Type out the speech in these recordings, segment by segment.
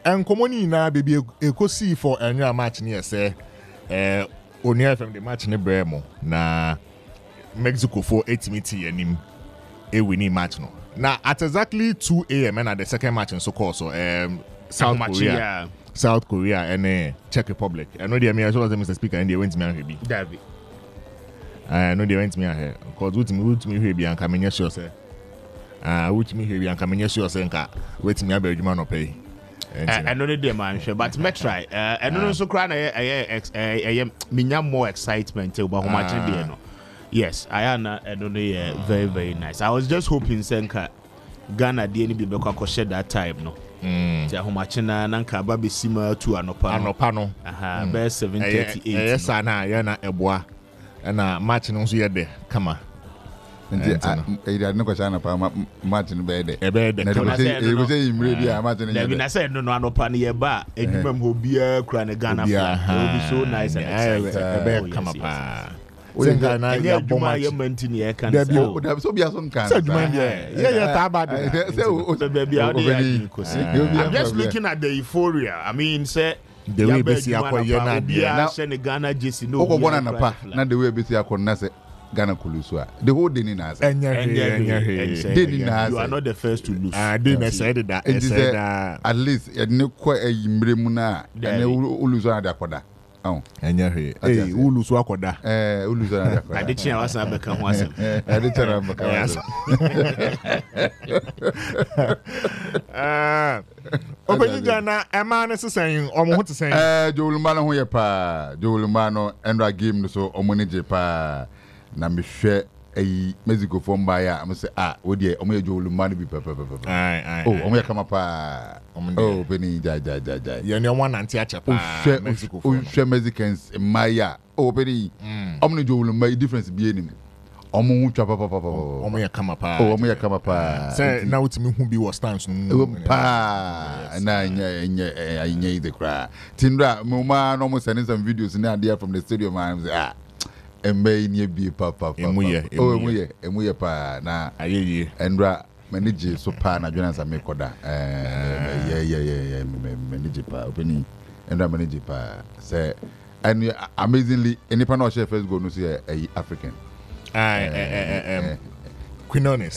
and common na baby a see for a new match near say only from the match in Bremo na Mexico for 8 meeting and him a winning match no. Now at exactly 2 a.m. and at the second match in so South Korea and Czech Republic. I know they as well as Mr. Speaker and they went to me and David. I know they went to me here because with me here be and come in sure say. With me here be and come in sure say wait me about you man pay. I know the man but me try. I know so cry I am more excitement about how much they know. Yes, I don't know very very nice. I was just hoping Senka Ghana didn't be back shed that time no. How much na nanka ba be sima to anopa no aha be 7:38 yes na ya na eboa na match no so ye de kama nti no ko chana pa match no be de na you say imre bia match no ye na say no anopa no ye ba edwuma ho bia kura ne Ghana flag it will be so nice and exciting be kama pa Senga na ya bomba ya mantini ya kan so bia so nkan yeah ta bad I'm just looking at the euphoria. I mean say the way be see akoye na dia na Ghana JC no go bona na pa na the way be see akonna say Ghana kulusu the whole day ni na say you are not the first to lose they na said that at least ne ko ayimre mu na ene ulusu na da koda enye he ulusu akoda ulusu na da koda ade chia wasa beka ho asem ade chia beka ho asem Open Ghana ema ne sesen omo ho tesen Jowuluma no ho ye pa Jowuluma no endra game no so omo ne je pa na me hwe ayi Mexico from baya am say we dey omo ye Jowuluma no bi pa omo ye kama pa beni ja ye ne wan anti acha pa Mexico from Mexicans maya beni omo ne Jowuluma difference bi enim omo hu twa pa omo ye kama pa omo ye kama pa say na wutimi hu bi was stance no pa na nya the cry tindra mo ma no mo sending some videos na there from the stadium and say embe ni bi pa emuye pa na ayeye endra manage so pa na Jonas amekoda manage pa openi endra manage pa say and amazingly any panel share first go no see African Quinones.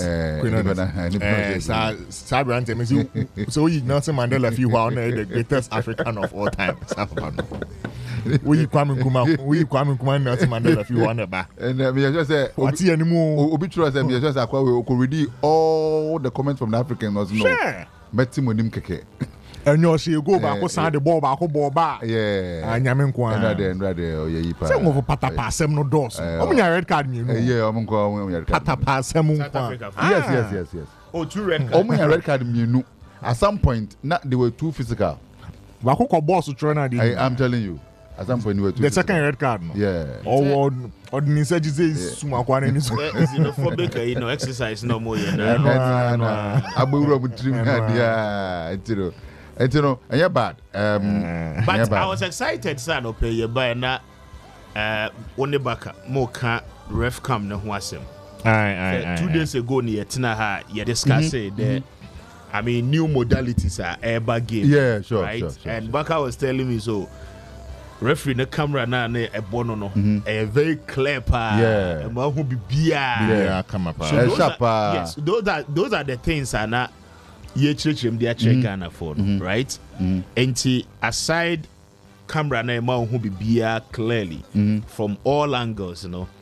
Sabrante, so you Nelson Mandela few the greatest African of all time. We Kwame Nkrumah Nelson Mandela few one ba. And me just say what anymore obituary say me just akwa we could read all the comments from the African was no. Meti monim keke. And you see go back ko sand the ball back ko ball ba. Yeah. Anyame nkwa. Ndade oyeyipa. Say mo patapa asem no dos. Omunya red card me no. Yeah, omunya red card. Patapa asem nkwa. Yes. Oh, 2 red card. Omunya red card me no. At some point, they were too physical. Bako ko boss try na dey. I'm telling you. At some point, they were too the physical. second red card no. Yeah. Or ordinary say suma kwa na ni so. Xenophobic exercise no more no. Aburo mutrim na dia. It's yeah, bad. But I was excited, son. Okay, you buy na only back more can ref come no wasem. 2 days ago, near Tinaha, you discussed the I mean, new modalities are ever game. Yeah, sure. Right? Sure. And Baka was telling me so. Referee the camera na a bono a very clear pa. Yeah. A man who be beer. Yeah, come up. So those are the things are not. Ye church they check Ghana for right and aside camera na ma who be beer clearly from all angles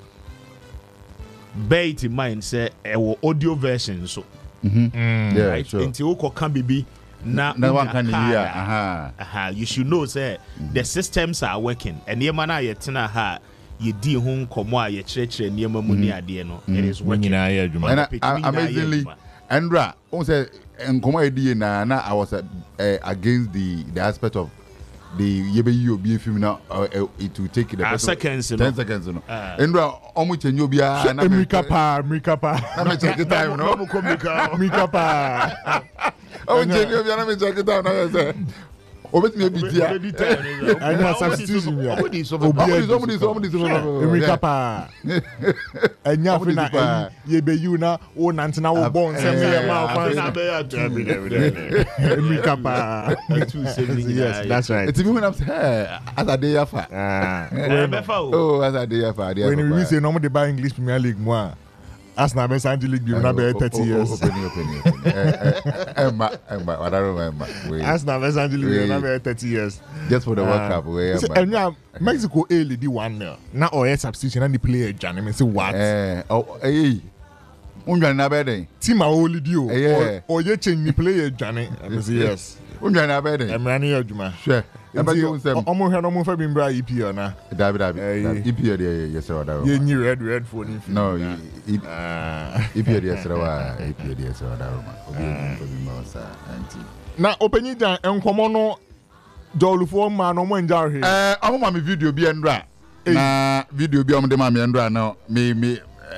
bear it in mind say audio version so yeah, right sure. until can be na one can hear you should know say the systems are working and ye man ye tena ha ye di ho komo a ye church niema mu ni ade no it is working and amazingly Andra say and come na I was against the aspect of the yebe be film now it will take the 10 seconds and omu chenyo bia na America pa na me check time no America pa omu chenyo bia na me check time na say obet me be dia I know substitution ya Somebody Emika pa enya fe na ye be you na o nante na wo bon sem ye ma Emika pa yes that's right it's me when I'm say as a day yafa oh as a day yafa when we say no mo dey buy English Premier League mo Arsenal be Sanji League na be 30 years Emma Arsenal be Sanji League na be 30 years just for the World Cup where Mexico A lead 1-0 na or substitution and the player Jan me say what unja na be den team a only dio or ye change the player Jan I say yes unja na be den emrani adwuma sure omo hwe no mo fa bimbra EPL na David EPL dey yes or that ye nyi red phone no EPL dey yes or EPL dey yes or that obi ma sa anti na openyi jan enkomo no jolufo ma no mo nja hwe omo ma me video bi endra na video bi omo de ma me endra na me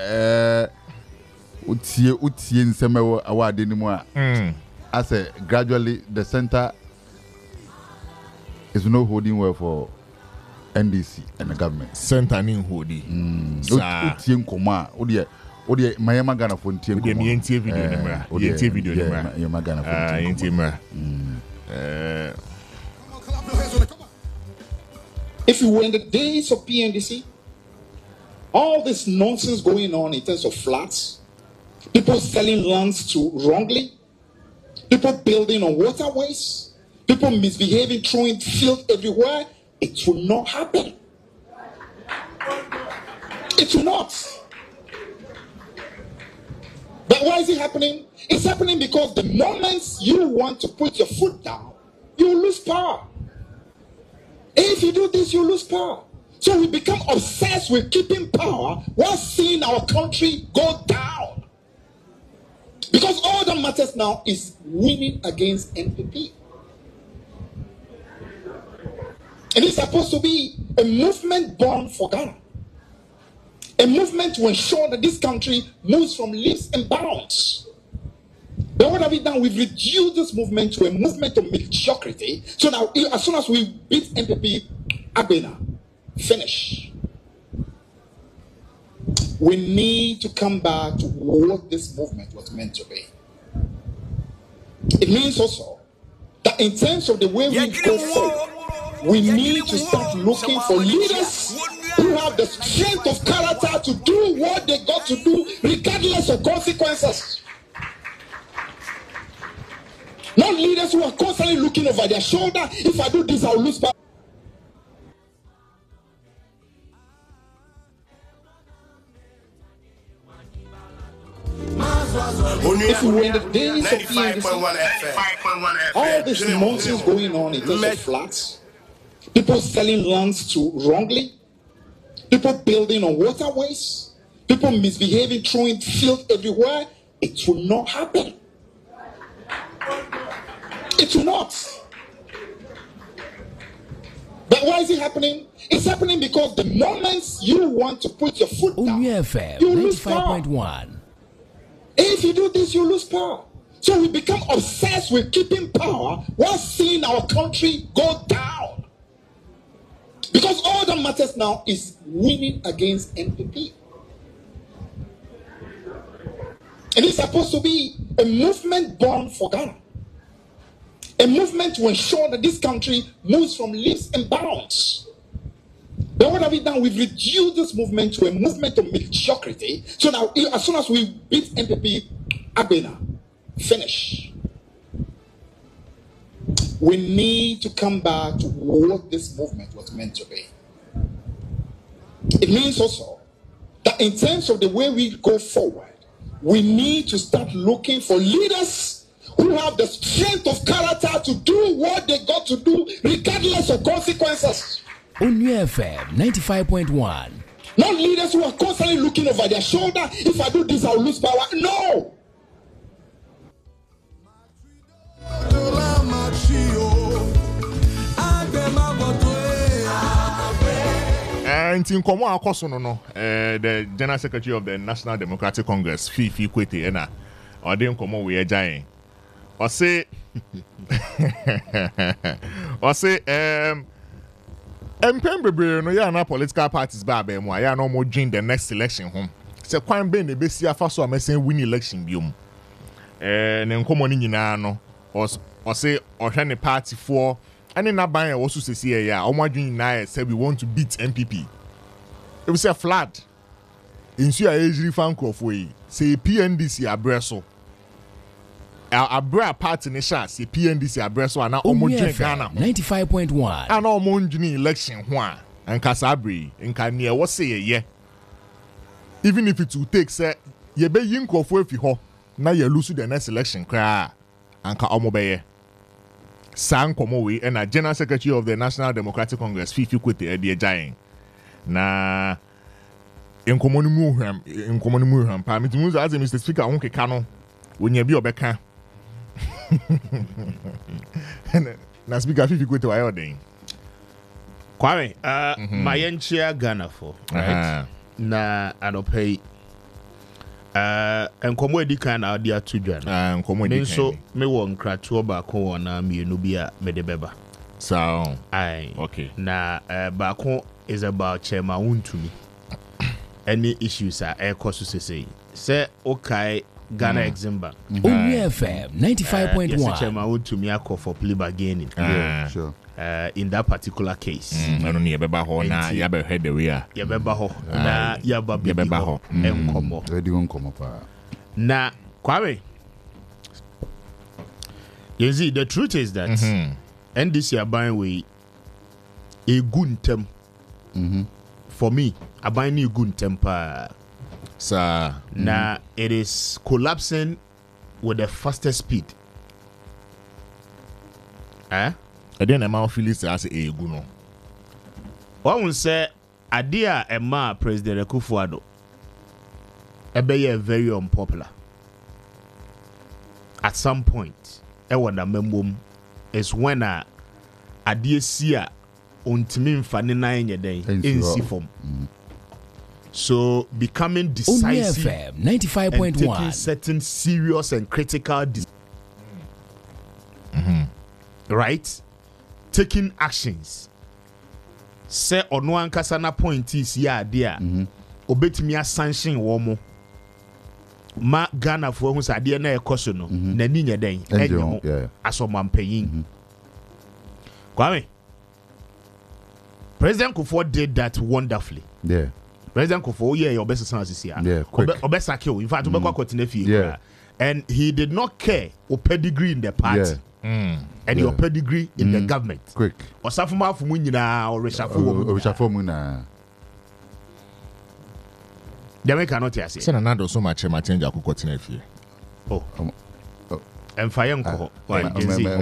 utie nsem awade ni mu a as a gradually the center is no holding well for NDC and the government. Center ni hodi. Utie nkoma odi mayema Ghana for ntie nkoma. Odi entie video ni mra. Odi entie video ni mra. Mayema Ghana for entie mra. If you were in the days of PNDC, all this nonsense going on in terms of flats, people selling lands to wrongly, people building on waterways, people misbehaving, throwing filth everywhere, it will not happen. It will not. But why is it happening? It's happening because the moment you want to put your foot down, you lose power. If you do this, you lose power. So we become obsessed with keeping power while seeing our country go down. Because all that matters now is winning against NPP. And it's supposed to be a movement born for Ghana. A movement to ensure that this country moves from leaps and bounds. But what have we done? We've reduced this movement to a movement of mediocrity. So now, as soon as we beat NPP, Abena, finish. We need to come back to what this movement was meant to be. It means also that in terms of the way we go forward, we need to start looking for leaders who have the strength of character to do what they got to do regardless of consequences. Not leaders who are constantly looking over their shoulder. If I do this, I'll lose power. If we were in the days of PNDC, all this nonsense going on in terms of flats, people selling lands to wrongly, people building on waterways, people misbehaving, throwing filth everywhere, it will not happen. It will not. But why is it happening? It's happening because the moment you want to put your foot down, you lose power. If you do this, you lose power. So we become obsessed with keeping power while seeing our country go down. Because all that matters now is winning against NPP. And it's supposed to be a movement born for Ghana. A movement to ensure that this country moves from leaps and bounds. But what have we done? We've reduced this movement to a movement of mediocrity. So now, as soon as we beat NPP, Abena, finish. We need to come back to what this movement was meant to be. It means also that in terms of the way we go forward, we need to start looking for leaders who have the strength of character to do what they got to do regardless of consequences. Only FM 95.1. Not leaders who are constantly looking over their shoulder. If I do this, I'll lose power. No. And in Komo Akosono, the General Secretary of the National Democratic Congress, Fifi Kwete, and or didn't come we are giant. Or say, I say mpem bebre no ya na political parties ba mu ya no mo join the next election home. Say kwan be na be si afa so amesen win election biom. Ne nkomo ni nyina no o say ohwe ne party for any na ban e wo so sesi e ya o mo adwin na say we want to beat MPP. It was a flood. Insu a ejiri fan crofo yi say PNDC abreso. Abra party ne sha say PNDC abreso ana omo join Ghana 95.1 ana omo join election ho a anka sabri nka ne e wo say ye. Even if it will take say ye be yin crofo afi ho na ye lose the next election kra anka omo be ye. San komo we na General Secretary of the National Democratic Congress Fifi Kwete e de giant na enkomo mu hwam pa me timu as Mr. Speaker won keka no wonya bi obeka na Speaker Fifi Kwete wa yoden Kwame my enchia Ghana for right na anopay enkomo edika na ade atudwa na enkomo edika so me won kratuo ba ko wona mienu bi a me de beba so ai okay na ba ko is about Chairman Wuntumi. Any issues are air course to say okay Ghana Exim Bank. FM 95.1. Yes, Chairman Wuntumi call for plea bargaining. Yeah, sure. In that particular case. I don't need a ho na ya be head the way. Ya beba ho na ya ba beba ho enkomo. Ready won come up. Na Kwame. You see, the truth is that NDC are buying way a good term. For me, I buy new good temper. Sir. Now it is collapsing with the fastest speed. I didn't amount feel it as a good no. One will say idea Emma President Akufo-Addo. Ebe very unpopular. At some point, Ewanda Membum is when idea see untimi mfane na enye den ensi form. So becoming decisive FM 95.1 and taking certain serious and critical right, taking actions. Say ono ankasa na point is ya dia obetimi sanction wo mo ma Ghana fo hu sa de na ekoso no na ni nye den enyo asomampanyin. Kwame, President Kufuor did that wonderfully. Yeah. President Kufuor, your best son is here. Yeah, quick. In fact, yeah. And he did not care or pedigree in the party. And your pedigree in the government. Quick. Or Safuma Fumunina or Reshafu Muna. The American not here. Send another so much my change aku continue here. Oh. And fire uncle. Opinion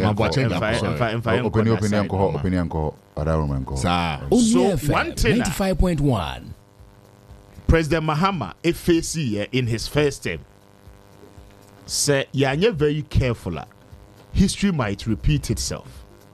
ko. So one thing 95.1. President Mahama FAC in his first term said you're very careful. History might repeat itself.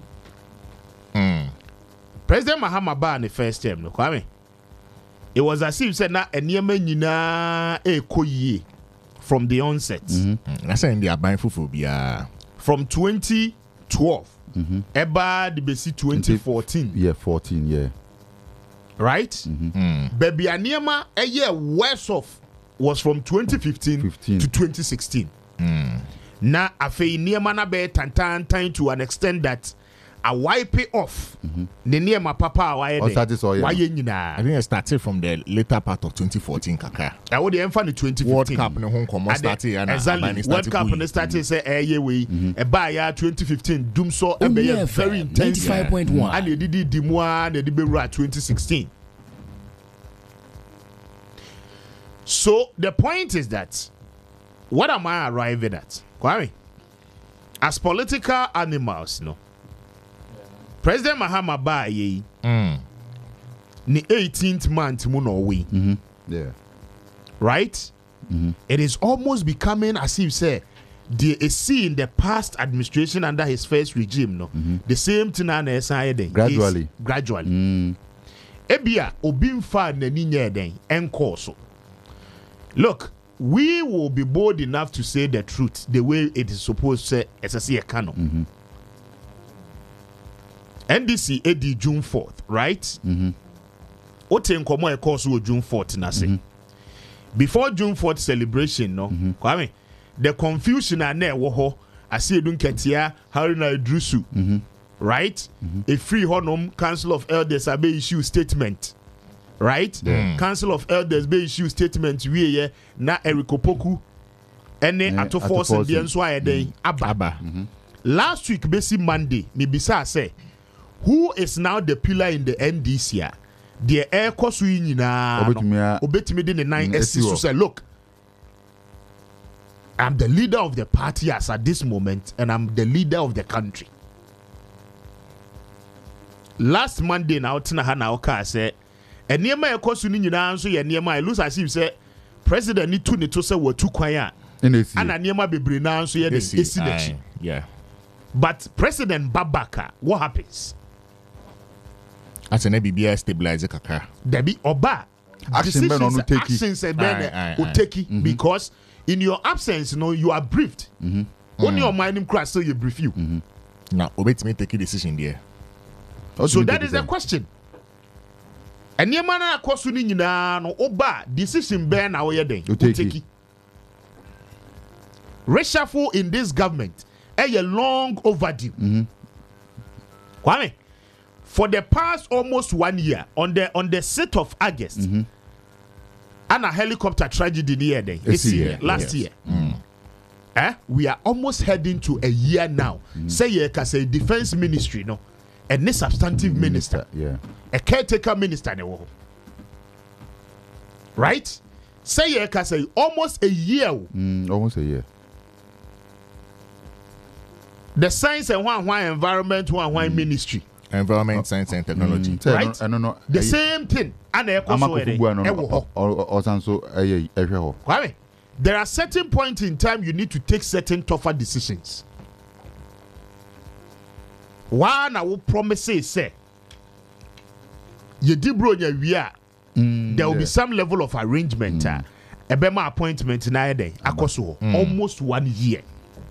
President Mahama ba in the first term, no Kwame. It was as if said na eniyema nyina ekoyi from the onset. I say in the aban fufu bia from 2012. Eba the basi 2014. Yeah, 14, yeah. Right? Baby Aniema a year worse off was from 2015 to 2016. Now afe Niema na be tantan to an extent that I wipe it off. The Niema papa why I think it started from the later part of 2014 kaka. I would the infant 2015 World Cup no home come started and exactly World Cup no started say we a buy 2015 doom so a very intense 95.1 and they did the one they did 2016. So the point is that what am I arriving at? Kwame, as political animals, no. President Mahama ba ye ni 18th month mu no we. Yeah. Right? It is almost becoming as if say the see in the past administration under his first regime, no. The same thing na gradually. Ebia obimfa na ni nye den enko so. Look, we will be bold enough to say the truth the way it is supposed to say as a canon. NDC edi June 4th, right? Ote nkomo e course June 4th na say. Before June 4th celebration, no, Kwame, the confusion and there wo I see Edun Ketia, Haruna Idrusu, right? A free honum Council of Elders abe issue statement, right? Council of Elders be issue statement we na Eric Opoku ene ato force and the enso ayede aba. Last week basi Monday, me bisa say who is now the pillar in the NDC? The air course we nyina obetimi de 9 SC say look, I'm the leader of the party as at this moment, and I'm the leader of the country. Last Monday now tina ha na oka say eniema ekosu ni nyina nso ye eniema it looks as if say president ni tu ne to say watu kwan a ana eniema bebre na nso ye de esi. Yeah. But President Babaka, what happens? As an ABBI stabilizer kaka. Debi oba actions because in your absence, you are briefed. Only your mind crash so you brief you. Now, obey me take a decision there. So that is the question. And your man akosuni nyina no oba decision ben na we den. Take reshuffle in this government a long overdue. Kwame, for the past almost 1 year, on the 6th of August, and a helicopter tragedy near day last year. We are almost heading to a year now. Say you can say defense ministry, no, and a substantive minister, a caretaker minister, right? Say you can say almost a year, almost a year. The science and one environment, one ministry. Environment, science and technology. Right? I don't know. The same thing. There are certain points in time you need to take certain tougher decisions. One I will promise say you did bro there will be some level of arrangement. A Bema appointment na day almost 1 year.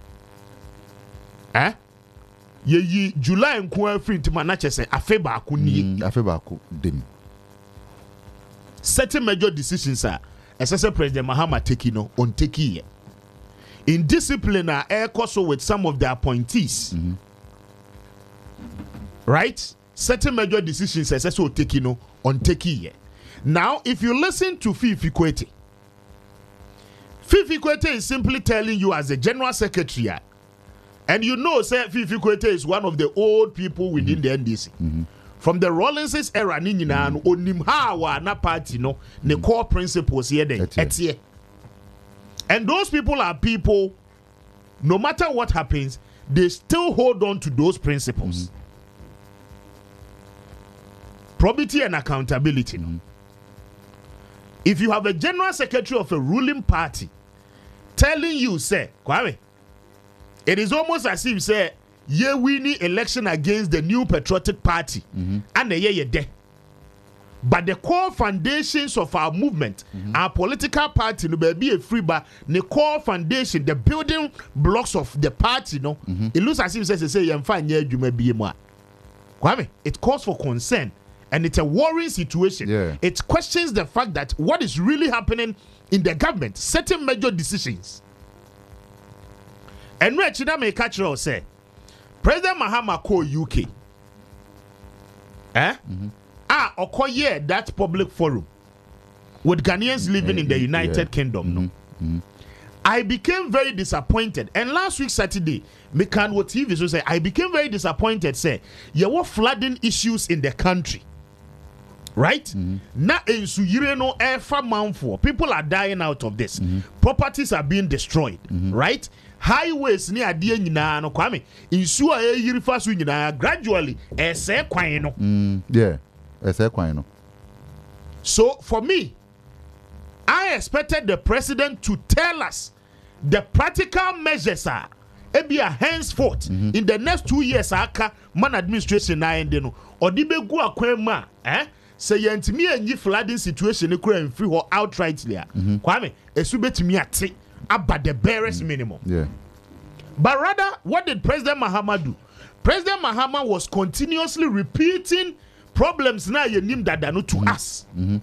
Ye July nko free to manache say afeba aku dem. Certain major decisions are SSA President Mahama taking on taking in discipline air course with some of the appointees. Right? Certain major decisions SSA taking on taking. Now if you listen to Fifi Kwete is simply telling you as a general secretary. And you know, say Fifi Kwete is one of the old people within the NDC. From the Rawlinses era, Onimha na party no, the core principles here then. And those people are people, no matter what happens, they still hold on to those principles. Probity and accountability. No? If you have a general secretary of a ruling party telling you, say, Kwame, it is almost as if say ye winning election against the New Patriotic Party and ye de. But the core foundations of our movement, our political party, no be a free bar, the core foundation, the building blocks of the party, no, it looks as if say you find ye you may be more. Kwame, it calls for concern and it's a worrying situation. It questions the fact that what is really happening in the government, certain major decisions. And where Chida may catch you say, President Mahama call UK. Okoye that public forum with Ghanaians living in the United Kingdom. I became very disappointed. And last week Saturday, Mekanwo TV so say I became very disappointed. Say there were flooding issues in the country. Right? Na ensuyire no efa manfo. People are dying out of this. Properties are being destroyed. Right? Highways ni adie nyina no Kwame. Insu a yiri fa so nyina gradually ese kwan no. Ese kwan no. So for me, I expected the president to tell us the practical measures are ebia henceforth in the next 2 years aka man administration na ende no odibegu akwama say yentimi anyi flooding situation kura mfiri ho outrightly Kwame esu betimi ate about the barest minimum. But rather, what did President Mahama do? President Mahama was continuously repeating problems na yenim dadano to us.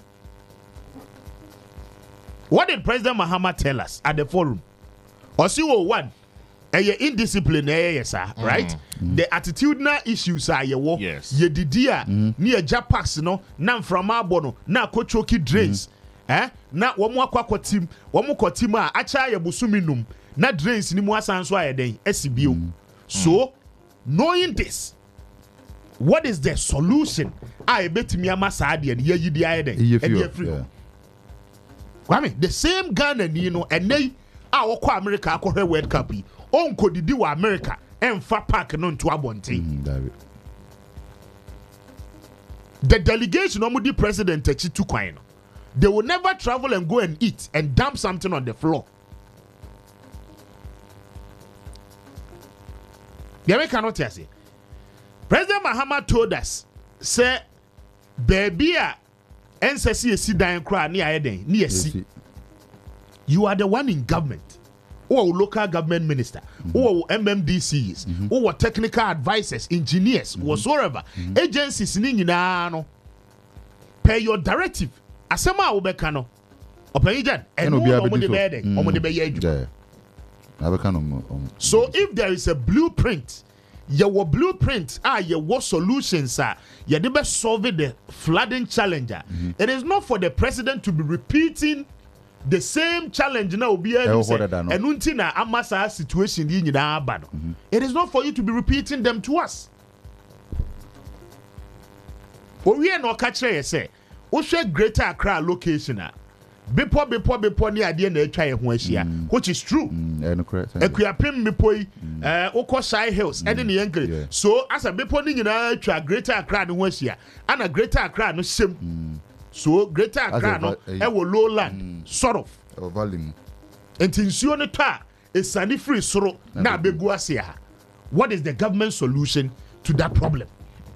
What did President Mahama tell us at the forum? Osiwo one, indiscipline, right? The attitudinal issues are ye yes. Ye didia ni a japax no na from abono na kochoki drains. Na wamu akwa team, wamu kwa team a acha ye busumi num na drains ni mu asanso ayeden SBO. So knowing this, what is the solution? I bet me ama saadi and ye yidi ayeden. Kwame, the same Ghana ni no ene a wokɔ America akɔhwɛ World Cup yi onko didi wɔ America ɛmfa park no nto abɔnten. The delegation omudi president akyi tu kwan no, they will never travel and go and eat and dump something on the floor. The American not say President Mahama told us say baby a NCC esi dan kra ni ayeden ni esi. You are the one in government, or local government minister, or MMDCs, or technical advisors, engineers, whatsoever agencies ni nyina no. Pay your directive. Asema obeka no. Opeyijan and no omo de bede, omo de beye adwuma. So if there is a blueprint, your blueprint your solutions are you never solve the flooding challenge. It is not for the president to be repeating the same challenge now be and untina amasa situation in Abano. It is not for you to be repeating them to us. But we are not catching say Oshe Greater Accra location before ni idea na try which is true. Ekuapem bepoi Oko Shire Hills and in the Yankee. So as a before ni nyina try Greater Accra no hwehia and a Greater Accra no same. So Greater Accra no lowland sort of volume. Nsuo no ta esani free soro na begu ase ha. What is the government solution to that problem?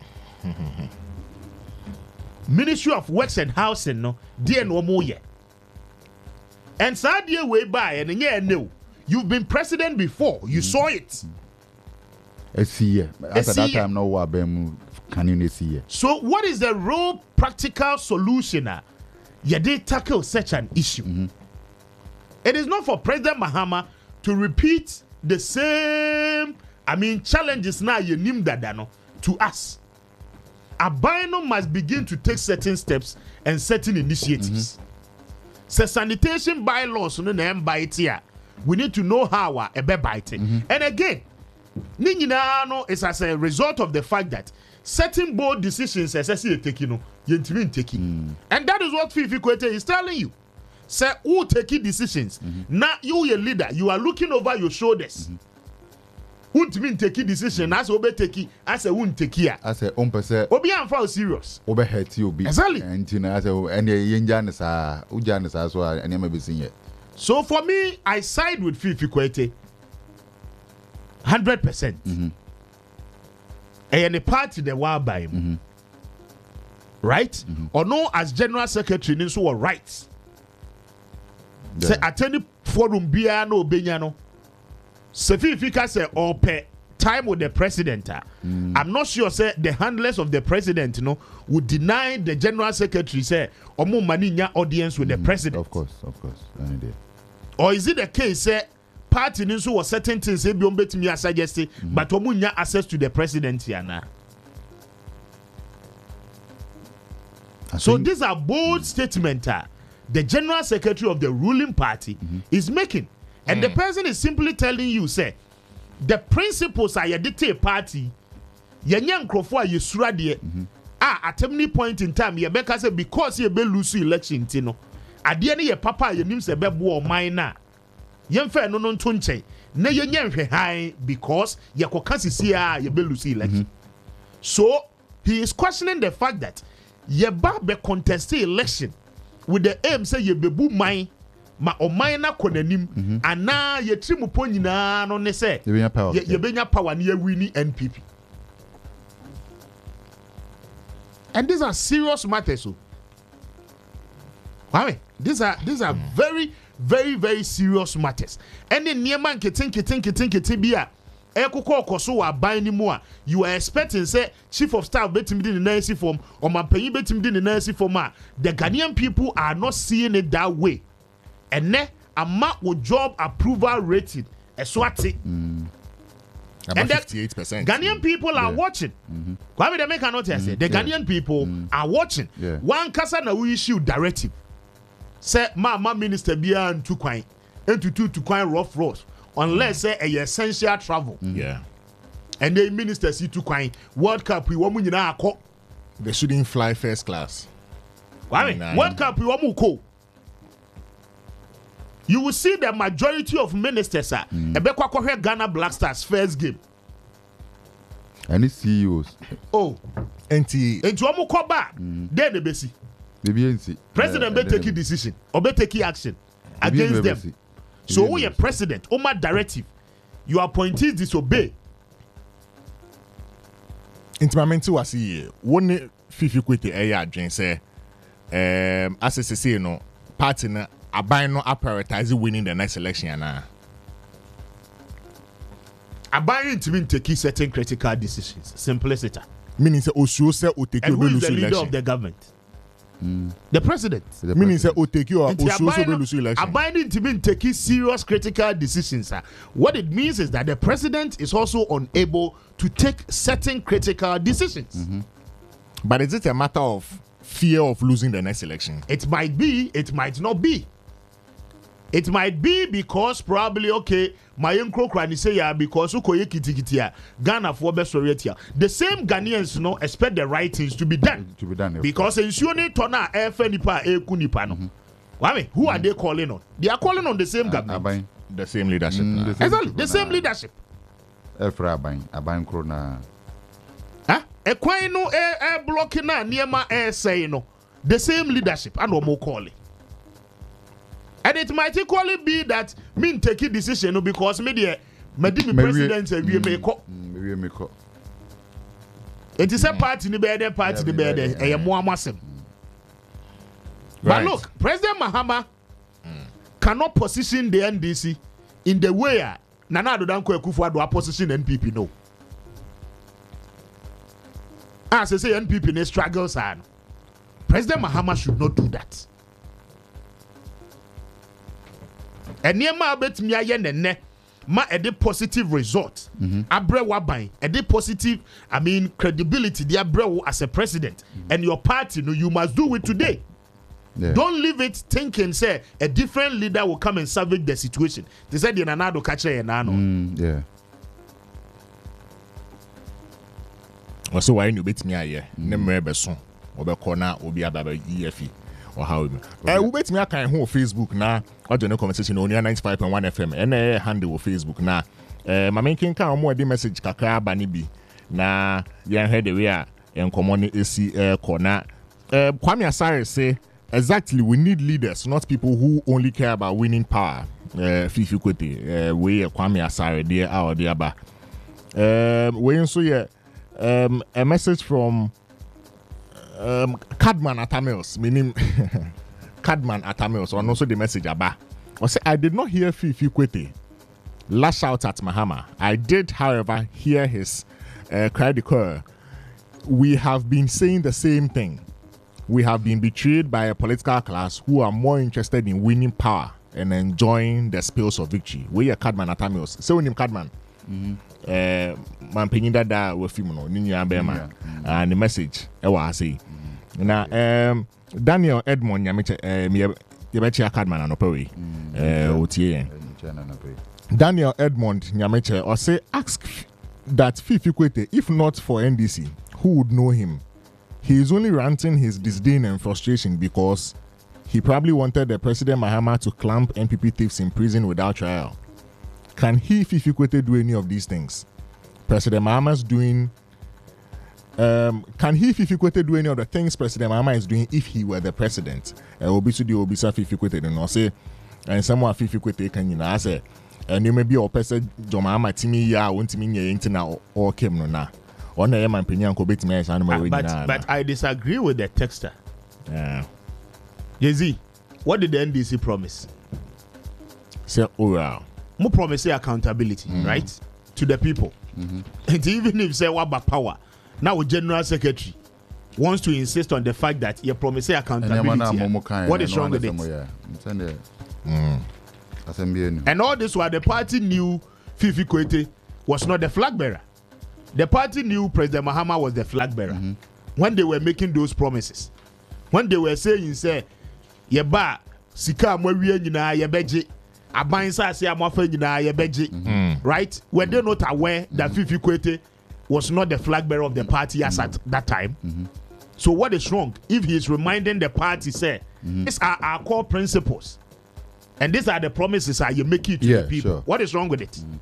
Ministry of Works and Housing no dear no more yet. And sadly way by and yeah no. You've been president before. You saw it. At that time no can you see? So what is the real practical solution? You did tackle such an issue. It is not for President Mahama to repeat the same challenges now you nim dadano to us. Abino must begin to take certain steps and certain initiatives. So sanitation bylaws no na bite here. We need to know how a be biting. And again, no is as a result of the fact that certain bold decisions as I see taking taking. And that is what Fifi Kwete is telling you. Say who take decisions. Now you a leader, you are looking over your shoulders. Won't mean take decision as obe take as a won't take here. As a obi am serious. Obe hurt you be. Exactly. And as a yenjanis ujanis as well and you may be seen. So for me, I side with Fifi Kwete 100%. And the party they were by him. Right? Or no, as General Secretary, Ninsu were right. Say at any forum biano benyano. Sefifika say or pay time with the president. I'm not sure say the handlers of the president would deny the General Secretary say or more money audience with the president. Of course. Or is it the case say party Ninsu was certain things say be to me suggest but omunya access to the president yana. So these are bold statements the General Secretary of the ruling party is making. And the person is simply telling you, say, the principles are your detail party. Your young crofo you suradi. At any point in time, you make say because you be lose election, tino. At the end, your papa, your name say bebu or minor. Young fair no tunche. Ne young high because your kokasi see you be lose election. So he is questioning the fact that your be contest election with the aim say you bebu mine. Ma omaina konanim ana ye trimupo nyina no ne se ye benya power na wini NPP. And these are serious matters. These are very, very, very serious matters. And in Nieman keten bia ekoko okoso wa ban ni mu a you are expecting say chief of staff betim di na esi form or mampanyi betim di na esi form a the Ghanaian people are not seeing it that way. Ene ama wo job approval rating eswati. About 58%. Ghanaian people are watching. Kwame they make a note here say the Ghanaian people are watching. One kasa na we issue directive. Say ma minister bia ntu kwan entutu to kwan rough roads unless say a essential travel. Yeah. And the minister see to kwan World Cup we wamu nyina akọ. They shouldn't fly first class. Kwame World Cup we wamu ko. You will see the majority of ministers are ebekwa kohwe Ghana Black Stars first game. Any CEOs. Oh, Enti omu ko ba then the besi. Maybe NC. President be take decision or be take action against them. So we a president, Oma directive, your appointees disobey. Intimamenti was here. One Fifi Kwete eya adwen say as no party na aban no prioritize winning the next election na. Aban ntimi take certain critical decisions. Simplicity. Meaning say Osuo say o take and who is lose the leader election. of the government? The president. Meaning say o take you or Nti Osuo so Aban lose election. Aban ntimi take serious critical decisions. What it means is that the president is also unable to take certain critical decisions. But is it a matter of fear of losing the next election? It might be, it might not be. It might be because probably okay, my uncle Krani say yeah because ukoye kitikitia Ghana for best Sovietia. The same Ghanaians expect the right things to be done. Because ensuring tona nipa nipa no. Who are they calling on? They are calling on the same government. The same leadership. Exactly, the same leadership. Efra Aban Krona. Ekwan no blocking na niema say no. The same leadership and no more calling. And it might equally be that me take a decision because me president we make up. It is a party ni bede party ni bede e mo amasem. But look, President Mahama cannot position the NDC in the way Nana Addo Dankwa Akufo-Addo position NPP no. As I say NPP ne struggles and President Mahama should not do that. And near my bet me aye ma a positive result. Abre waban a positive, credibility. The abre as a president and your party. No, you must do it today. Yeah. Don't leave it thinking say a different leader will come and salvage the situation. They said the Nanado catcher and Nano. Yeah. Also, why you bet me aye? Nemre beson obe corner obi ababa EFE. Or how we bet me a kind of Facebook na or the conversation on 95.1 FM and handle Facebook na my main king can more the message kakra banibi na yan head the way and common AC corner Kwame Asare say exactly we need leaders, not people who only care about winning power. Fifi Kwete we Kwame Asare there or there ba we so yeah a message from Cadman Atamils, meaning Cadman Atamils, or also the message about. I did not hear Fifi Kwete lash out at Mahama. I did, however, hear his cry de coeur. We have been saying the same thing. We have been betrayed by a political class who are more interested in winning power and enjoying the spoils of victory. We are Cadman Atamils. So, him Cadman. Man penyin dada we film no ni nua bema and the message e wa say na Daniel Edmond nyameche ye be chia Cadman anope we otie Daniel Edmond nyameche or say ask that Fifi Kwete if not for NDC who would know him. He is only ranting his disdain and frustration because he probably wanted the President Mahama to clamp NPP thieves in prison without trial. Can he, Fifi Kwete, do any of these things? President Mahama's doing. Can he, Fifi Kwete, do any of the things President Mahama is doing if he were the president? Obisu di Obisa Fifi Kwete, no say, and someone Fifi Kwete can you say, and you may be a person, John Mahama, Timmy, ya, won't mean your internet or Kim no na. On the man, Pinyan, Kobit, me, but I disagree with the texter. Yeah. Jay-Z, what did the NDC promise? Say, oh, wow. Mo promise accountability, right? to the people. And even if say what power, now general secretary wants to insist on the fact that you promise accountability. What is wrong with it? And all this while the party knew Fifi Koete was not the flag bearer. The party knew President Mahama was the flag bearer when they were making those promises. When they were saying, say, Yeba, Sika Mwawie Nina Yebeji, Abansa say Amafe Nina Yebeji, right? Were they not aware that Fifi Koete was not the flag bearer of the party as at that time? So what is wrong if he is reminding the party, say, these are our core principles, and these are the promises that you make it to the people? Sure. What is wrong with it?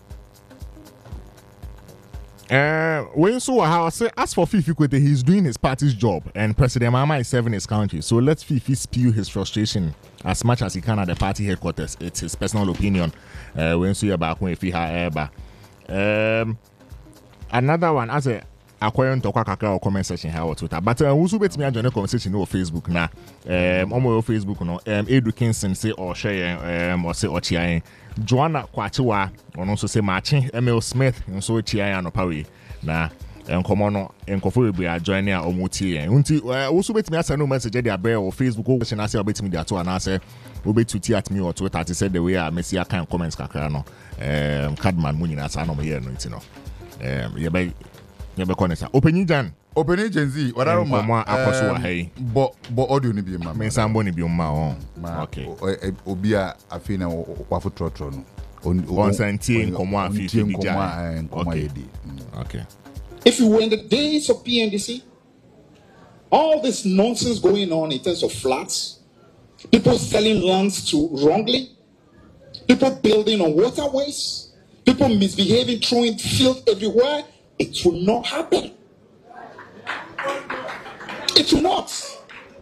When so how say as for Fifi Koete, he's doing his party's job, and President Mahama is serving his country. So let Fifi spew his frustration as much as he can at the party headquarters. It's his personal opinion. When so you're back when if he had another one as a acquiring to kakra comment section here or Twitter. But also bet me and join the conversation on Facebook now. On my Facebook no Edu Kingston say or share or say or chia. Joanna Kwachiwa on also say matching Emil Smith and so chia no pawi na enkomo enkofo be join ya omuti unti also bet me asa no message dey abere or Facebook or question asa bet me dey ato na say obetuti at me or Twitter to say the way I messi kan comments kakra no Cadman munyi na sa no here no ntino yebe konesa Openyi Genzi wadaro ma akoso wa hey bo audio ni bi ma me sambo ni bi ma on okay obi a afi na wafo trotro no on santie nkomo afi fi bi ja okay. If you were in the days of PNDC, all this nonsense going on in terms of flats, people selling lands to wrongly, people building on waterways, people misbehaving, throwing filth everywhere, it will not happen. It will not.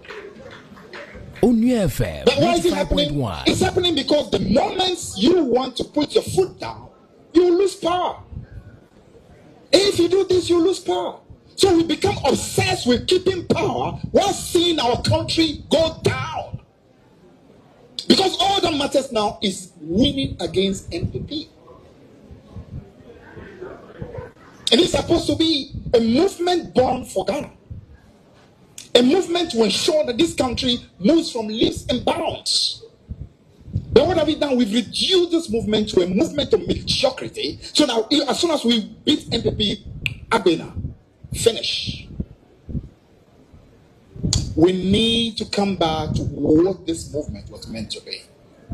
FM, but why is it happening? It's happening because the moment you want to put your foot down, you lose power. If you do this, you lose power. So we become obsessed with keeping power while seeing our country go down. Because all that matters now is winning against NPP. And it's supposed to be a movement born for Ghana. A movement to ensure that this country moves from leaps and bounds. Then what have we done? We've reduced this movement to a movement of mediocrity. So now, as soon as we beat NPP, Abena, finish. We need to come back to what this movement was meant to be.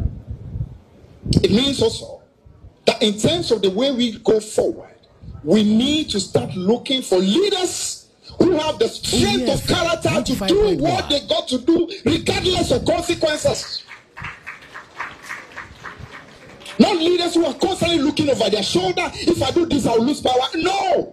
It means also that in terms of the way we go forward, we need to start looking for leaders who have the strength of character to do what they got to do, regardless of consequences. Not leaders who are constantly looking over their shoulder. If I do this, I'll lose power. No!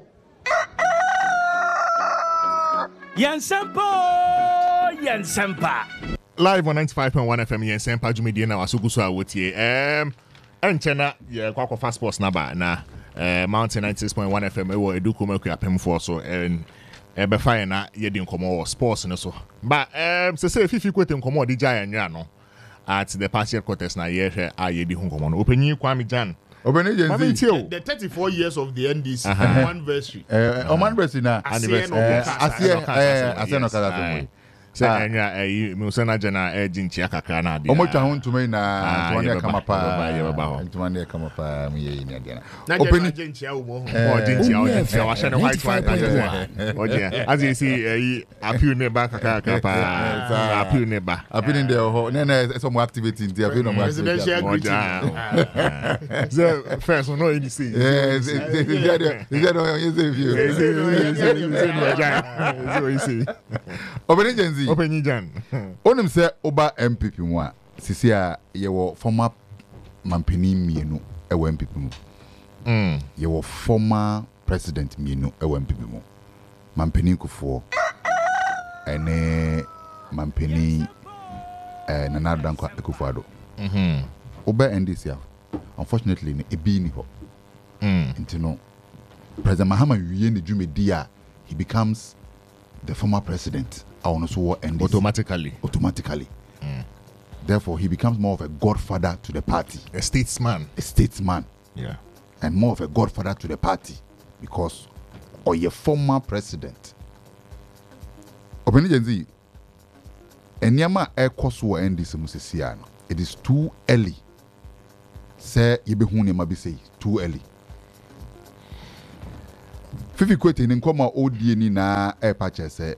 Yansempa. Live on 95.1 FM Yansempa Jumidi na wasugusu awotie. Enchena ye kwakwa fast sports naba na Mountain 96.1 FM ewo eduku meku apem for so ebe fire na ye di nkomo sports no so. But say Fifi Koete nkomo di ja anya no at the party headquarters na ye hwe aye di nkomo no. Openyi Kwame Jan. The 34 years of the NDC anniversary. Anniversary na Asiye no kaza enya musana jana jinchi kakra na ade omotwa ho ntuma na ntuma kama pa ntuma ne kama pa mu ye ni ade na open jinchi awo mo jinchi awo wa share the white oje as you see appeal ne ba kakra pa appeal ne ba appeal in there ho na some activity in there no presidential greeting so first no you see is that you see Open Genzi. Openyi Jan. Onim se oba MPP mu a sisi a yewo former mampeni mienu ewo MPP mu. Yewo former president mienu ewo MPP mu. Mampeni Kufuor ene mampeni Nana Addo Dankwa Akufo-Addo. Oba NDC a unfortunately ne ebi ni ho. Intino President Mahama wiye ne dwumedi a he becomes the former president automatically. Therefore, he becomes more of a godfather to the party. A statesman. A statesman. Yeah. and more of a godfather to the party because or your former president. Obenjenzi, enyama ekoso NDC musisiano. It is too early. Say yebehuni mabise too early. Fifi kwete nkoma odie ni na pache say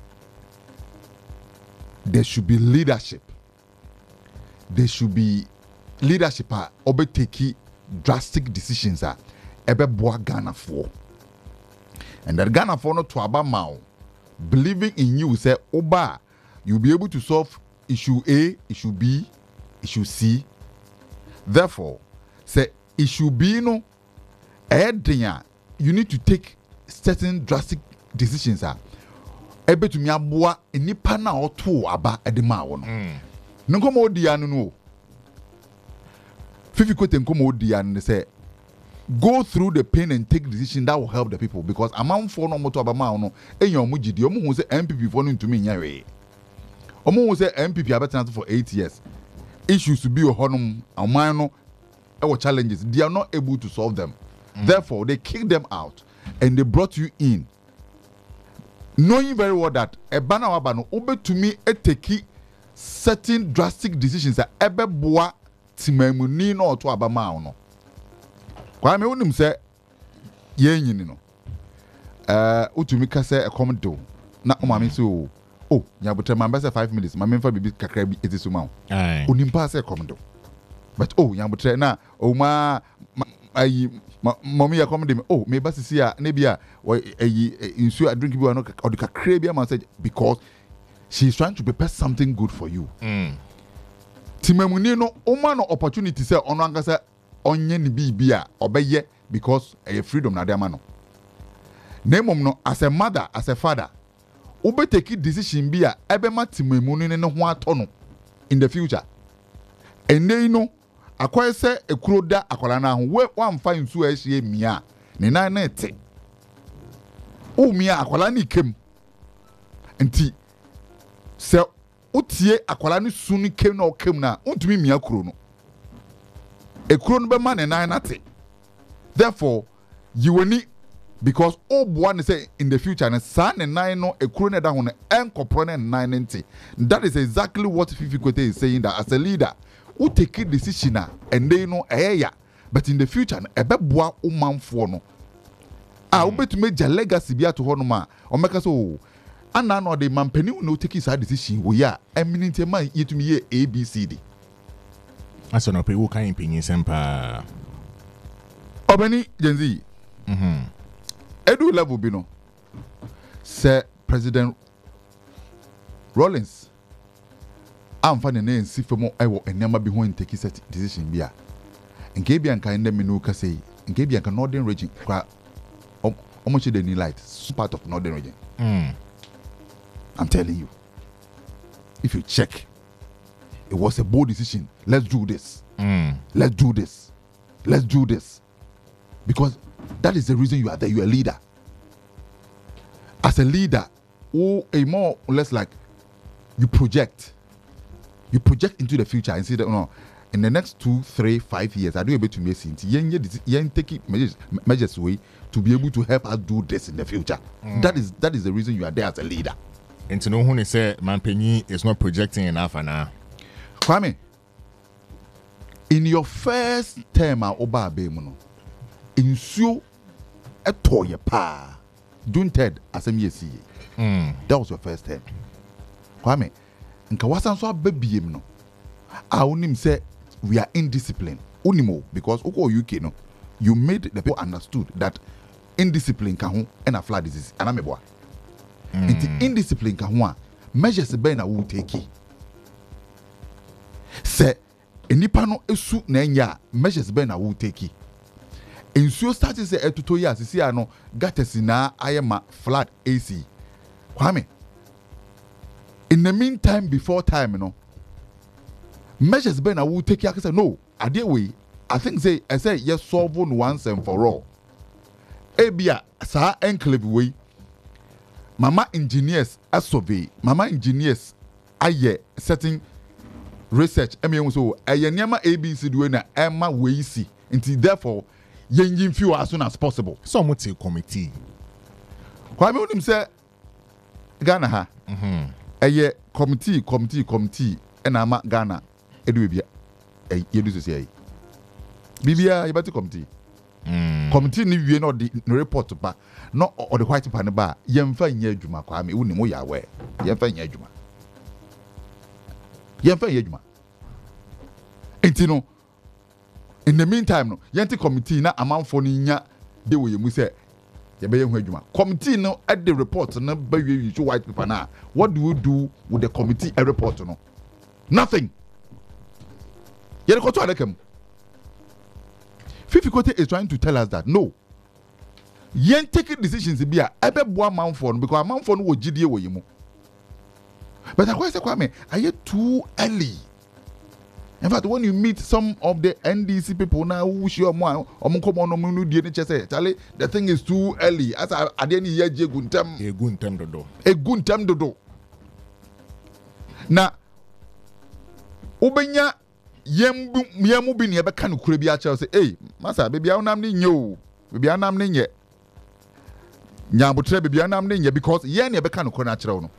there should be leadership. There should be leadership obeteki drastic decisions ebe boa Ghana for. And that Ghana for not to abamao believing in you say oba you'll be able to solve issue A, issue B, issue C. Therefore, say issue B no you need to take certain drastic decisions ebe to me aboa enipa na oto aba edema wo no. Nkomo odi anu no. Fifi kote nkomo odi anu say go through the pain and take decision that will help the people because amount for no moto aba ma no enyo mu gidi omo hu say MPP for no ntumi nya we. Omo hu say MPP abetena for 8 years. Issues to be honum aman no e challenges they are not able to solve them. Therefore they kick them out and they brought you in knowing very well that ebana wabano obetumi eteki certain drastic decisions that ebe boa timamuni no to abama no kwa me wonim se yenyini no utumi ka se ekomdo na o mame se o nyabotre man be se 5 minutes mame fa bibi kakra bi etisuma onimpa se ekomdo but nyabotre na o ma ayi mommy ya come dem me basisi a na bia insu a drink bi no or the kakra bi am say because she's trying to prepare something good for you. Timamuni no o ma no opportunity say ono angasa onye ni bibia obeye because freedom na dey ma no. Nemom no as a mother, as a father, ube take decision bia ebe ma timamuni ne ho ato no in the future. And they know akwa se ekuro da akwala na ho we wamfa nsu ahie mia ne nan na ete o mia akwala ni kem nti se utie akwala ni su ni kem na okem na untumi mia kuro no ekuro no be ma ne nan na te therefore you will need because one say in the future and san and nine no ekuro ne da ho ne enkopro ne nan nti that is exactly what Fifi Kote is saying that as a leader who take a decision and they know but in the future ebeboa umanfo no obetume ja legacy bia to hono ma o meka so ana no de mampani no take his decision we ya eminent man yetumi ye ABCD aso no pe wo kan pinyin sempa obani genzi edu level bi no Sir President Rawlings amfa ne na ensi femo ewo enema bi ho take set decision bia nke bia nka ndem no ka sei nke bia nka northern region kwa omochi the new light part of northern region I'm telling you if you check it was a bold decision. Let's do this. Let's do this. Let's do this because that is the reason you are there. You are a leader. As a leader, a more or less like you project into the future and see that in the next 2, 3, 5 years, I do able to make sense. Yen take measures away to be able to help us do this in the future. That is the reason you are there as a leader. And to know who say Mampenyi is not projecting enough now. Kwame, in your first term at Oba Abemuno, in so a toy pa, don't Ted as that was your first term. Kwame, in Kawasan so baby no. I only say we are indisciplined. Unimo because Oko UK no, you made the people understood that indiscipline can and a flat disease and ameboa. Into indiscipline can measures ben I will take it. Say enipa no esu na enya measures ben I will take it. In so started say etuto ya sisi ano gatesi na ayema flat AC. Kwame. In the meantime before time measures ben I will take it. I say no, I did way. I think I say yes solve once and for all. Ebia sa enclave way. Mama engineers a survey, mama engineers aye certain research. So aye nyama ABC do na Emma we see. Until therefore, yɛnyi few as soon as possible. Some would say committee. Kwame wonim sɛ Ghana ha. Ɛyɛ committee ɛna ama Ghana edu bibia. Yɛdu so sei. Bibia yɛbɛte committee. Committee ni wie no the report ba no or the white paper ne ba yɛmfa nyɛ adwuma Kwame wonim wo yɛ aware. Yɛmfa nyɛ adwuma. Enti no in the meantime no yɛnte committee na amanfo no nya de wo yɛmu sɛ yɛbɛyɛ ho adwuma. Committee no at the report no ba wie show white paper na what do we do with the committee report no? Nothing. Yɛre kɔtɔ adekam. Fifi Kote is trying to tell us that no. Yen taking decisions be a ebeboa amanfo no because amanfo no wo gidie wo yemu. But I say Kwame, are you too early? In fact, when you meet some of the NDC people now who share more, the thing is too early. As I didn't hear a good time dodo. Now, Ubenya yemu bin yebe kanu kurebi acha say, hey, masa baby anam ni nyo, baby anam ni nye. Nyabutre baby anam ni nye because yen yebe kanu kona achira no.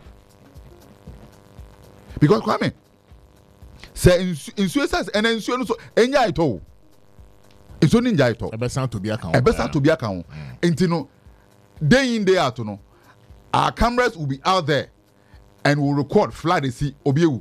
Because Kwame say in suicide and insurance so enya ito. It's only nja ito. Ebe san to be account. Enti no day in day out no. Our cameras will be out there and will record fly see obiewu.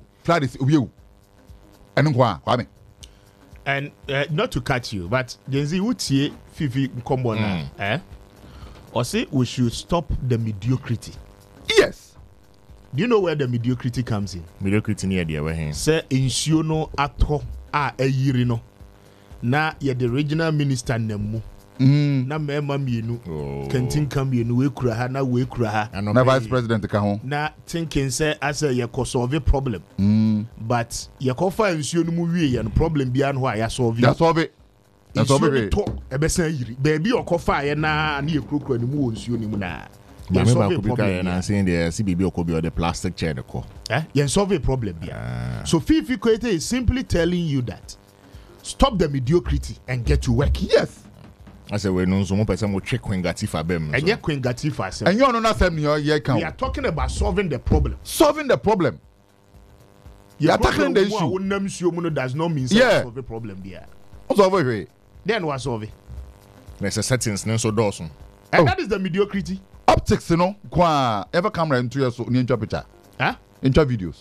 And Kwame. And not to cut you, but Genzi Utie Fifi Kombona, or say we should stop the mediocrity. Yes. Do you know where the mediocrity comes in? Mediocrity near the way. Say insuno ato a yirino. Na ye the regional minister nemu. Na mema mienu. Kentin kam mienu we kura ha na we kura ha. Na vice president ka ho. Na thinking say as a ye ko solve a problem. But ye ko fa insuno mu wie ye no problem bia no a ya solve. That's solve it. That's solve it. To e be san yiri. Baby o ko fa ye na ye krokro ni mu insuno ni mu na. Yeah, solve a problem. And saying the CBB or the plastic chair the co. You solve a problem here. So Fifi Kote is simply telling you that stop the mediocrity and get to work. Yes. I say we know some person will check Quingati for them. And yet Quingati for us. And you are not saying you can. We are talking about solving the problem. Solving the problem. You are tackling the issue. Does not mean solve the problem there. Solve. Then what solve? There's a settings no so dawson. And that is the mediocrity. Optics, you know, kwa ever camera into your so ninja picture. Into videos.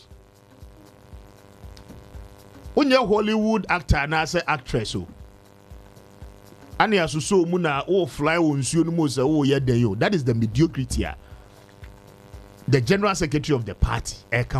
When you're Hollywood actor and I say actress, so and you so muna fly on you no yeah there you. That is the mediocrity. The general secretary of the party,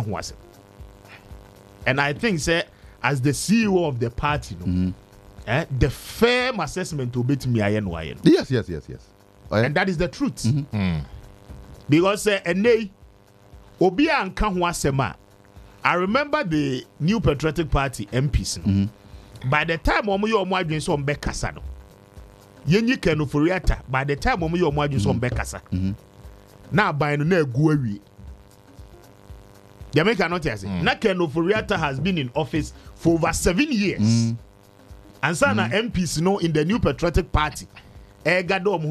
and I think say as the CEO of the party, the firm assessment will be to me. Yes. And that is the truth. Because Obia and Kanwasema, I remember the New Patriotic Party MPs. By the time Omoyo Omwadwin so Mbekasa no. Yenyi Kenu Furiata, by the time Omoyo Omwadwin so Mbekasa. Na by no na guawi. Jamaica not yes. Na Kenu Furiata has been in office for over 7 years. And sana MPs no in the New Patriotic Party. Then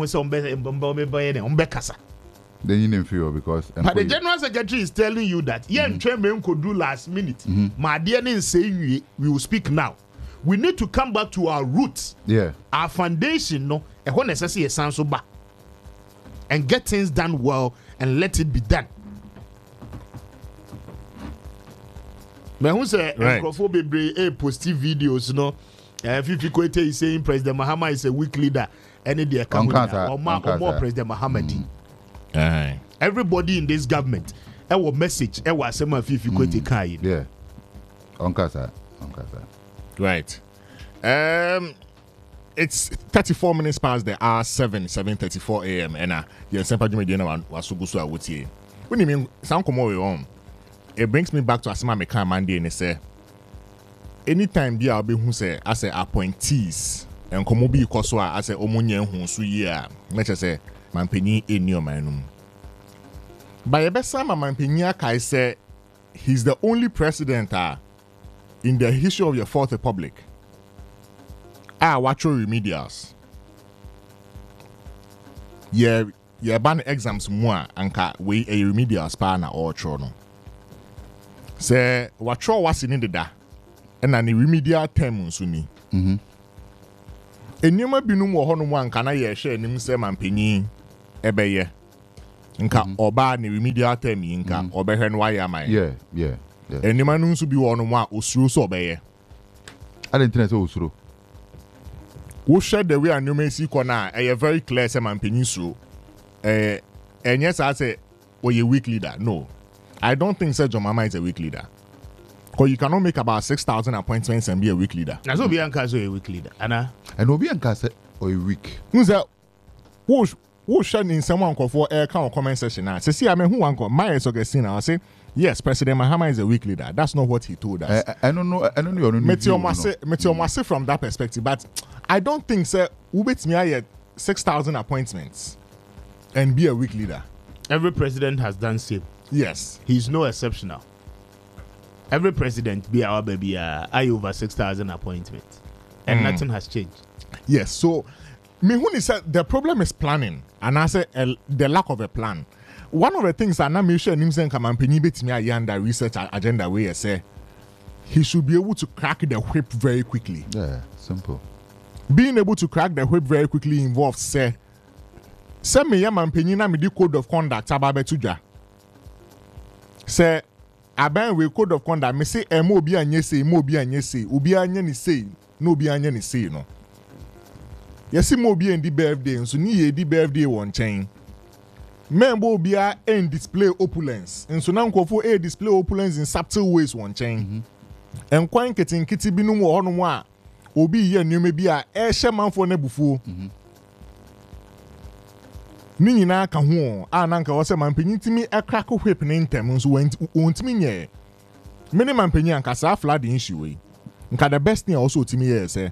you didn't feel because but the general secretary is telling you that could do last minute. My dear saying we will speak now. We need to come back to our roots. Our foundation no necessary and get things done well and let it be done. But who say positive videos no Fifi Kote is saying President Mahama is a weak leader. Any day or more President Mohammed. Everybody in this government, our message, our sema Fifi Kote kai. Yeah. Onkasa. Right. It's 34 minutes past the hour 7:34 a.m. and you're sempa jumediana wasugusu awutie. When you mean sound come on, it brings me back to Asima Meka Monday and say anytime be I'll be who say as a appointees. And come be koswa as a omunye hu so yia let's say mampeni eni o manum by ebesa mampeni aka say he's the only president in the history of your Fourth Republic watch remedials yeah ban exams more anka we a remedial spa na or no say what tro was in the and an remedial term suni enima binum wo hono mu anka na ye hwe nim se mampeni ebeye nka oba ne remedial term nka obehwe no waya man yeah enima no nso bi wo no mu a osuro so obeye I didn't know osuro wo hwe the way anoma si ko na e very clear se mampeni suro enye sa say oye weak leader. No, I don't think Sir John Mama is a weak leader. Because you cannot make about 6,000 appointments and be a weak leader. That's Obi Anka is a weak leader. Anna? And Obi Anka said, or a weak. Who's that? Who's shining someone call for air count comment session now? Say, see, I mean, who uncle? Maya Sogestine. I say, yes, President Mahama is a weak leader. That's not what he told us. I don't know. I don't know. Meteor from that perspective. But I don't think, sir, Ubit me at 6,000 appointments and be a weak leader. Every president has done same. Yes. He's no exceptional. Every president be our baby I over 6,000 appointments. And nothing has changed. Yes. So me when he said the problem is planning, and I said the lack of a plan. One of the things that I'm sure Nimsen Kamampini bet me a research agenda where you say he should be able to crack the whip very quickly. Yeah, simple. Being able to crack the whip very quickly involves say me Yamampini na me di code of conduct ababetuja. Say aban we code of conduct me say mo bi anye say obi anye ni say no bi anye ni say no. Yesi mo bi endi birthday nso ni ye di birthday won chain. Membo bia and display opulence. Nso na nkofo display opulence in subtle ways won chain. En kwan kiti binum wo hono mu a obi ye nnume bi a hye manfo na bufuo. Ni nyina ka ho a na nka wo se mampanyin timi crack whip ne ntem nso wontimi nye. Many mampanyin anka sa flood issue we. Nka the best thing also timi here say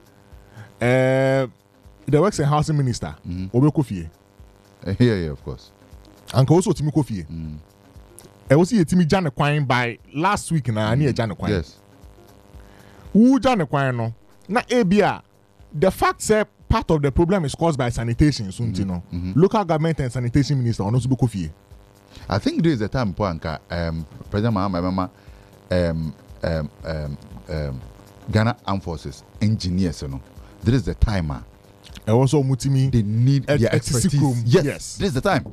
the works and housing minister obeko fie. Yeah, of course. Anka also timi ko fie. E wo se yetimi jane kwan by last week na ani e jane kwan. Yes. Who jane kwan no na ebia the fact say part of the problem is caused by sanitation. Local government and sanitation minister on also fie. I think this is the time Poanka President Mahama Ghana Armed Forces engineers, This is the time. Also mutimi they need their expertise. Yes. This is the time.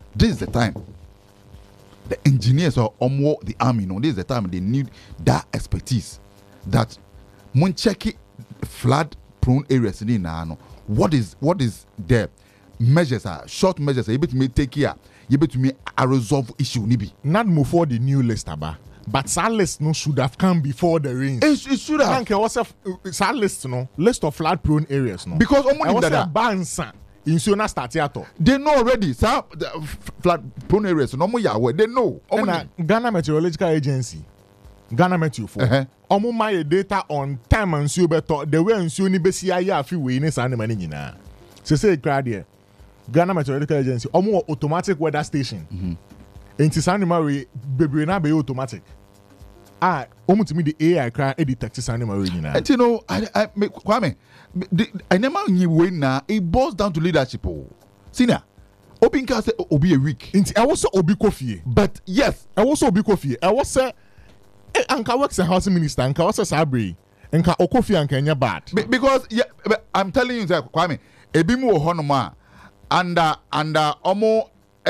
The engineers are the army, This is the time they need that expertise. That Muncheki flood prone areas in Nano. What is the measures are short measures able to take care, able to resolve issue nibi. Not move for the new list aba, but that list no should have come before the rains. It should have. Thank you. What's that list list of flood prone areas no? Because that bansa in Siona Statiato. They know already. The flood prone areas no more Yahweh. They know. Ghana Meteorological Agency. Ghana Meteo for omo my data on time and so better the way nsuo ni besi aya afi we ni san mani nyina say crowd here Ghana Meteorological Agency omo automatic weather station enti san ma we bebre na be automatic omo timi the AI cry detect san ma we nyina you know I Kwame I never nyi we na it boils down to leadership senior obi nka say obi a week enti I was obi kofie but yes I was obi kofie I was say Anka works a housing minister, Anka was a sabri, Anka Okofi and Kenya bad. Because I'm telling you, Kwame, Ebimu Honoma, under almost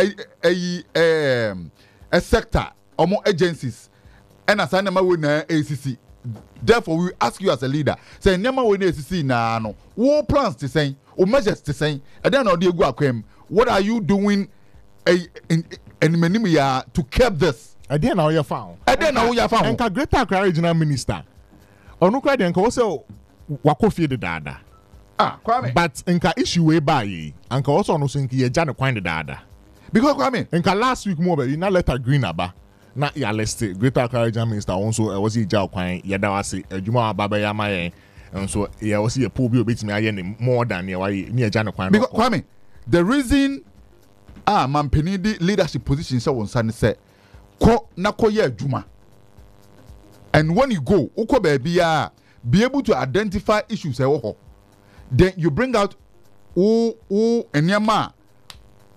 a sector, almost agencies, and as I never win ACC. Therefore, we ask you as a leader, say, never win ACC now, no, war plans to say, or measures to say, and then on the Guaquem, what are you doing in Menimia to keep this? I didn't know you found. Enka Greater Accra Regional Minister. Onukra de enka also wakofi de dada. Kwame. But enka issue way by enka also no think ye jana kwan de dada. Because Kwame, enka last week more be na letter green aba. Na ya list Greater Accra Regional Minister also was he jaw kwan ye da wase adwuma aba ya maye. And so ye was he pull bi obetimi aye more than ye why ni jana kwan. Because Kwame, the reason mampeni di leadership position so won san say ko na koye adwuma. And when you go, uko baby be able to identify issues then you bring out enyama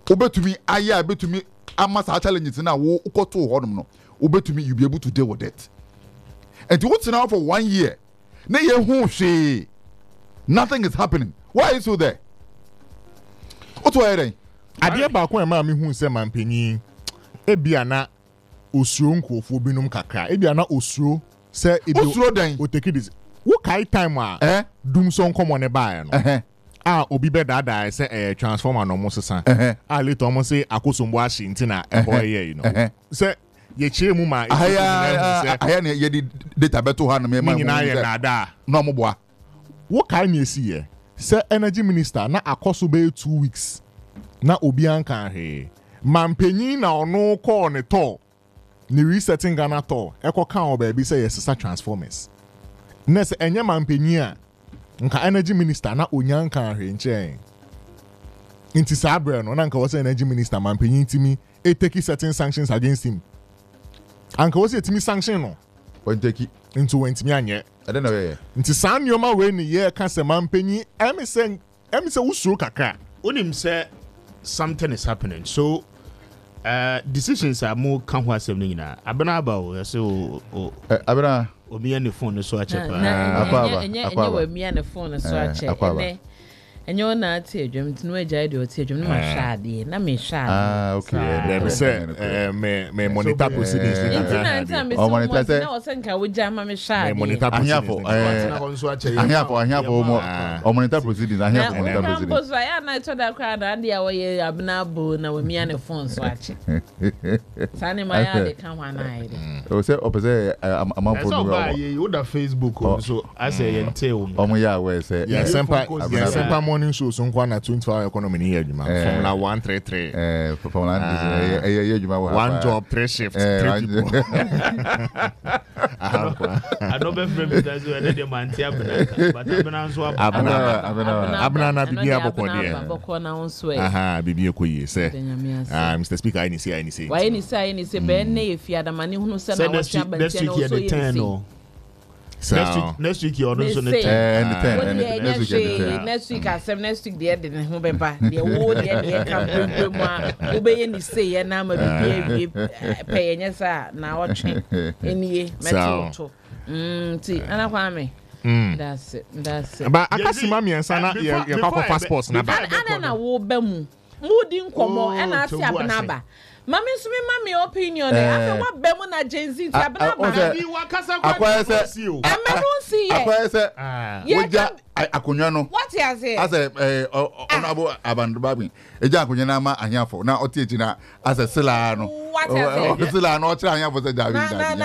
obetumi aya betumi amasa challenges na wo ukoto honum no obetumi you be able to deal with it. And to what's now for 1 year na ye hu hwe nothing is happening. Why are you so there? What were you? Ade ba ko e ma me hu se mampanyin ebia na osuro nkofo binum kakra ebia na osuro se ebi osuro den o take this wo kai time a dum so nkomo ne ba no obi be dada se transformer no mo sesa later mo say akosombo ahye ntina eboye you know se ye chie mu ma aya na ye di data beto ha no me ma na ye nada no mo boa wo kai na esi ye se energy minister na akoso be 2 weeks na obi anka he mampanyin na ono call ne to ni resetting Ghana to ekoka o ba bi say yes transformers nese enye mampanyin a nka energy minister na onyanka he nche inti sabre no na nka was energy minister mampanyin timi take certain sanctions against him anka was timi sanction no point take into wentimi anye I don't know where inti sanyoma we ni ye ka se mampanyin emise usuro kakra onim say something is happening. So decisions are more kanwa semni na abena ba o say o abena obi ya ne phone so a check akwa we mi na phone so a check ene enyo na ati adwam tinu agya de oti adwam na ma hwa ade na me hwa okay there say me monitor proceedings o monitor say na o senka wo gya ma me hwa ade monitor proceedings ahia o monitor proceedings ahia monitor proceedings so ya na to da kwa da ade a wo ye abna bo na we mi na phone so a check sane ma ya de kan hwa na ide o say o pese amamfo no wo da Facebook so as e yente o mo ya we say yeah sempa morning show so nkwa na 24-hour economy ni adwuma Formula 133 Formula 1 adwuma wo one job 3 shifts 3 people I don't be frame that so dey manti abena but abena so abena na bibia bokọ na onso e bibia koyi say Mr Speaker I ni say why ni say be na e fi adamani hunu say na wo twa bantia no so ye next week you also next week asem next week dey dey ho beba dey wo dey ka mu a obeye ni say na ma bibia pay nya sa na o twen enie meto ti ana kwa me that's it but akasima miensa na ye kwa passport na ba ana na wo ba mu di nkomo na asi abna ba mami sumi mami opinion afa wa be mu na Gen Z ti abna ba bi wa kasa kwa si o emerunsi ye akwese woja akonwa no what you say ase onabo abandubabin eja akonwa na ma ahiafo na oti eji na ase sila no sila no ochira ahiafo se jabi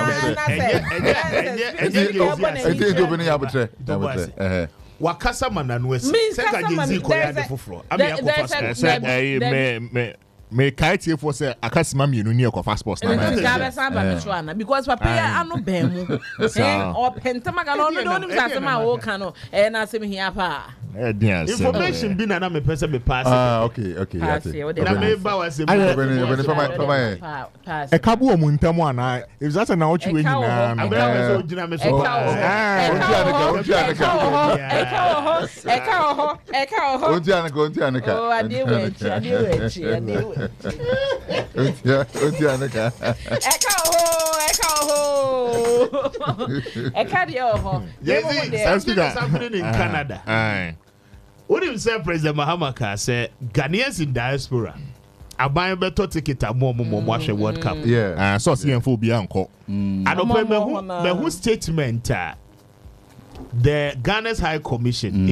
eje obi ni yabutre wakasa mananu ese seka Gen Z ko ya de foforo ami akofast me kaiti for say akasima mienu ni ekwa passport na na because papa ya anu bemu o pentama ga no no nim asema wo kan no na asem hia pa information bi na me pese me pass okay na me ba wa se e kabu o muntamu ana if that na ochi we nyina na me so gina me so o ade we something in Canada. What do you say, President Mahama say Ghanaians in diaspora aban beto ticket more World Cup. Yeah. So CM4 bi anko. And me who statement the Ghana's High Commission